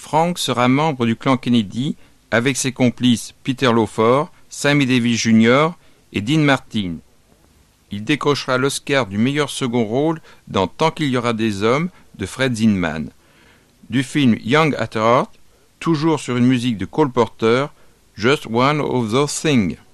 Frank sera membre du clan Kennedy avec ses complices Peter Lawford, Sammy Davis Jr. et Dean Martin. Il décrochera l'Oscar du meilleur second rôle dans Tant qu'il y aura des hommes de Fred Zinman. Du film Young at Heart, toujours sur une musique de Cole Porter, Just One of Those Things.